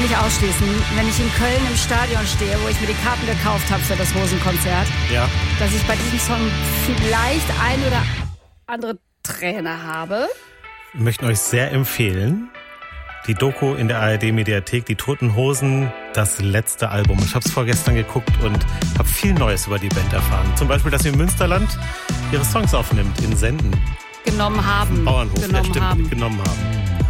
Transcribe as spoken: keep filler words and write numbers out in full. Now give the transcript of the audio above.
nicht ausschließen, wenn ich in Köln im Stadion stehe, wo ich mir die Karten gekauft habe für das Hosenkonzert, ja. dass ich bei diesem Song vielleicht ein oder andere Träne habe. Wir möchten euch sehr empfehlen, die Doku in der A R D-Mediathek, die Toten Hosen, das letzte Album. Ich habe es vorgestern geguckt und habe viel Neues über die Band erfahren. Zum Beispiel, dass sie im Münsterland ihre Songs aufnimmt, in Senden. Genommen haben. Bauernhof, genommen ja, stimmt, haben. genommen haben.